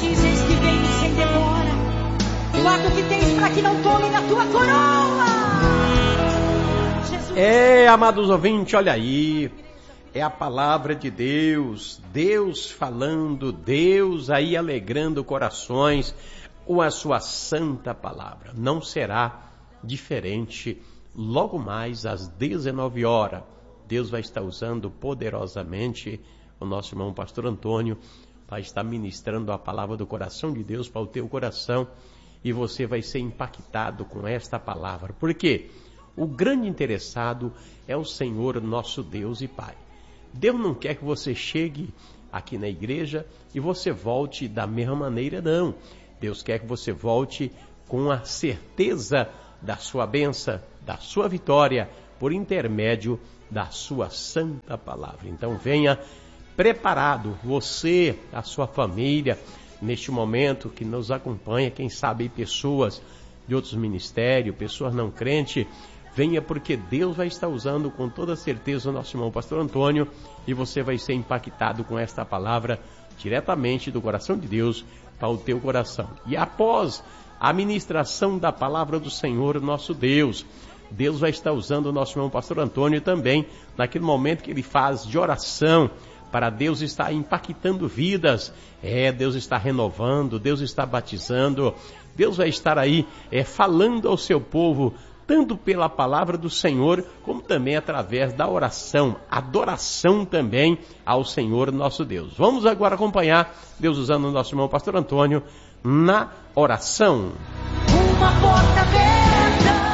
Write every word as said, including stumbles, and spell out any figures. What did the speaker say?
diz que vem sem demora. Guarda o que tens para que não tome na tua coroa. Jesus. É, amados ouvintes, olha aí. É a palavra de Deus. Deus falando, Deus aí alegrando corações com a sua santa palavra. Não será diferente logo mais às dezenove horas. Deus vai estar usando poderosamente o nosso irmão pastor Antônio, vai estar ministrando a palavra do coração de Deus para o teu coração, e você vai ser impactado com esta palavra. Por quê? O grande interessado é o Senhor nosso Deus e Pai. Deus não quer que você chegue aqui na igreja e você volte da mesma maneira, não. Deus quer que você volte com a certeza da sua bênção, da sua vitória, por intermédio da sua santa palavra. Então venha preparado, você, a sua família, neste momento que nos acompanha, quem sabe pessoas de outros ministérios, pessoas não crentes, venha porque Deus vai estar usando com toda certeza o nosso irmão pastor Antônio, e você vai ser impactado com esta palavra diretamente do coração de Deus para o teu coração. E após a ministração da palavra do Senhor nosso Deus, Deus vai estar usando o nosso irmão pastor Antônio também, naquele momento que ele faz de oração, para Deus estar impactando vidas. É, Deus está renovando, Deus está batizando, Deus vai estar aí é, falando ao seu povo, tanto pela palavra do Senhor, como também através da oração, adoração também ao Senhor nosso Deus. Vamos agora acompanhar Deus usando o nosso irmão pastor Antônio na oração. Uma porta aberta.